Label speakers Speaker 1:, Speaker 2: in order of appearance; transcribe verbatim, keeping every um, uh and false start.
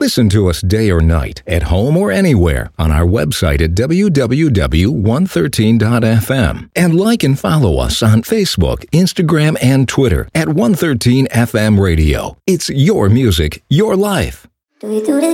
Speaker 1: Listen to us day or night, at home or anywhere, on our website at w w w dot one thirteen dot f m. And like and follow us on Facebook, Instagram, and Twitter at one thirteen F M Radio. It's your music, your life.
Speaker 2: Do we do this?